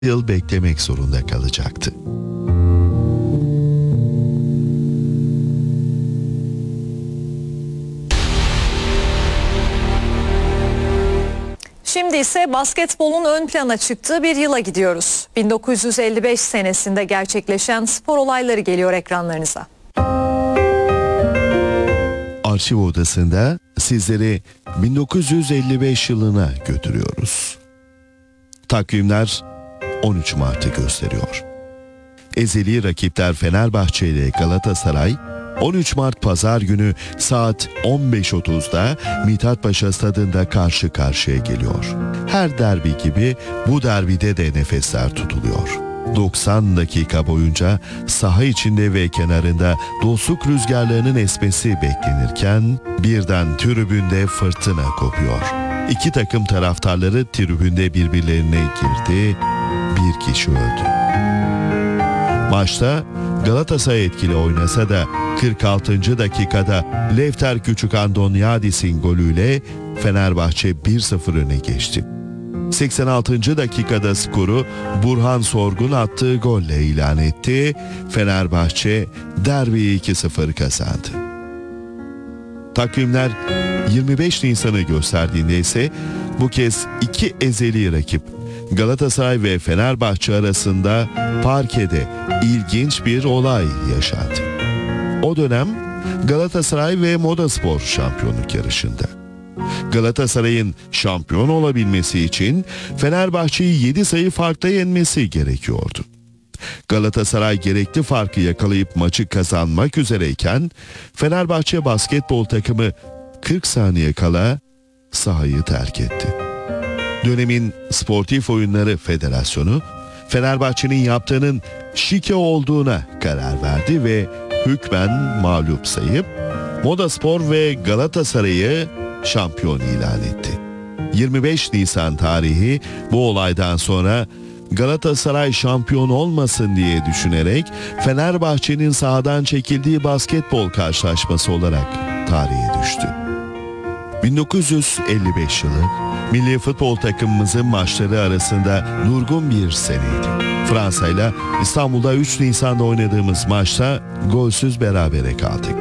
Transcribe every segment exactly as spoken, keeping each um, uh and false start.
yıl beklemek zorunda kalacaktı. Şimdi ise basketbolun ön plana çıktığı bir yıla gidiyoruz. bin dokuz yüz elli beş senesinde gerçekleşen spor olayları geliyor ekranlarınıza. Arşiv odasında sizleri bin dokuz yüz elli beş yılına götürüyoruz. Takvimler on üç Mart'ı gösteriyor. Ezeli rakipler Fenerbahçe ile Galatasaray on üç Mart Pazar günü saat on beş otuzda Mithatpaşa Stadı'nda karşı karşıya geliyor. Her derbi gibi bu derbide de nefesler tutuluyor. doksan dakika boyunca saha içinde ve kenarında dostluk rüzgarlarının esmesi beklenirken birden tribünde fırtına kopuyor. İki takım taraftarları tribünde birbirlerine girdi, bir kişi öldü. Maçta Galatasaray etkili oynasa da kırk altıncı dakikada Lefter Küçükandonyadis'in golüyle Fenerbahçe bir sıfır öne geçti. seksen altıncı dakikada skoru Burhan Sorgun attığı golle ilan etti. Fenerbahçe derbiyi iki sıfır kazandı. Takvimler yirmi beş Nisan'ı gösterdiğinde ise bu kez iki ezeli rakip Galatasaray ve Fenerbahçe arasında parkede ilginç bir olay yaşandı. O dönem Galatasaray ve Modaspor şampiyonluk yarışında. Galatasaray'ın şampiyon olabilmesi için Fenerbahçe'yi yedi sayı farkla yenmesi gerekiyordu. Galatasaray gerekli farkı yakalayıp maçı kazanmak üzereyken Fenerbahçe basketbol takımı kırk saniye kala sahayı terk etti. Dönemin Sportif Oyunları Federasyonu Fenerbahçe'nin yaptığının şike olduğuna karar verdi ve hükmen mağlup sayıp Modaspor ve Galatasaray'ı şampiyon ilan etti. yirmi beş Nisan tarihi bu olaydan sonra Galatasaray şampiyon olmasın diye düşünerek Fenerbahçe'nin sahadan çekildiği basketbol karşılaşması olarak tarihe düştü. bin dokuz yüz elli beş yılı milli futbol takımımızın maçları arasında durgun bir seneydi. Fransa ile İstanbul'da üç Nisan'da oynadığımız maçta golsüz berabere kaldık.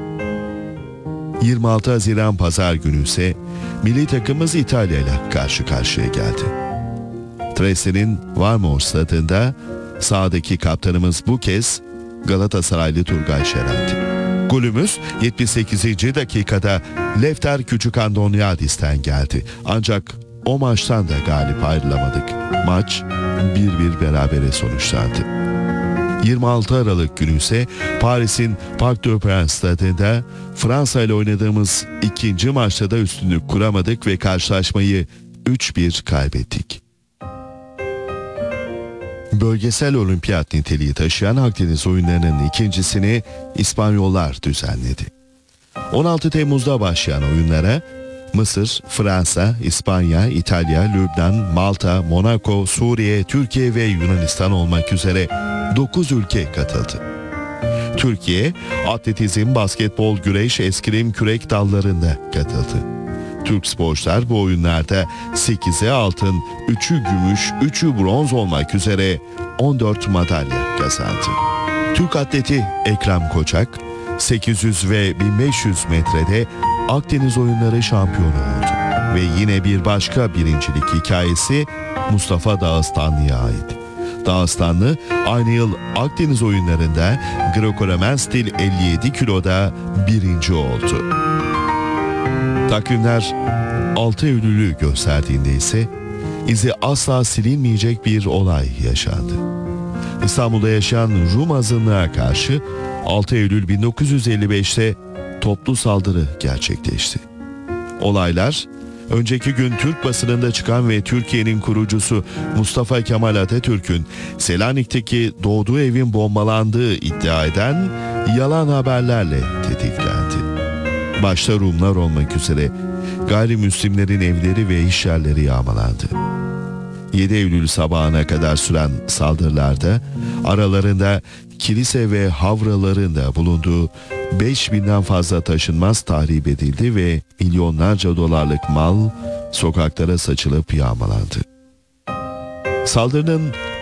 yirmi altı Haziran Pazar günü ise milli takımımız İtalya ile karşı karşıya geldi. Trese'nin Varmor Stadı'nda sahadaki kaptanımız bu kez Galatasaraylı Turgay Şeren'di. Golümüz yetmiş sekizinci dakikada Lefter Küçükandonyadis'ten geldi. Ancak o maçtan da galip ayrılamadık. Maç bir bir berabere sonuçlandı. yirmi altı Aralık günü ise Paris'in Parc des Princes stadında Fransa ile oynadığımız ikinci maçta da üstünlük kuramadık ve karşılaşmayı üç bir kaybettik. Bölgesel olimpiyat niteliği taşıyan Akdeniz oyunlarının ikincisini İspanyollar düzenledi. on altı Temmuz'da başlayan oyunlara Mısır, Fransa, İspanya, İtalya, Lübnan, Malta, Monaco, Suriye, Türkiye ve Yunanistan olmak üzere dokuz ülke katıldı. Türkiye, atletizm, basketbol, güreş, eskrim, kürek dallarında katıldı. Türk sporcular bu oyunlarda sekize altın, üçü gümüş, üçü bronz olmak üzere on dört madalya kazandı. Türk atleti Ekrem Koçak, sekiz yüz ve bin beş yüz metrede Akdeniz oyunları şampiyonu oldu. Ve yine bir başka birincilik hikayesi Mustafa Dağıstanlı'ya ait. Dağıstanlı aynı yıl Akdeniz oyunlarında Greco-Romen stil elli yedi kiloda birinci oldu. Takvimler altı Eylül'ü gösterdiğinde ise izi asla silinmeyecek bir olay yaşandı. İstanbul'da yaşayan Rum azınlığa karşı altı Eylül bin dokuz yüz elli beşte toplu saldırı gerçekleşti. Olaylar, önceki gün Türk basınında çıkan ve Türkiye'nin kurucusu Mustafa Kemal Atatürk'ün Selanik'teki doğduğu evin bombalandığı iddia eden yalan haberlerle tetiklendi. Başta Rumlar olmak üzere gayrimüslimlerin evleri ve iş yerleri yağmalandı. yedi Eylül sabahına kadar süren saldırılarda aralarında kilise ve havraların da bulunduğu beş binden fazla taşınmaz tahrip edildi ve milyonlarca dolarlık mal sokaklara saçılıp yağmalandı. Saldırının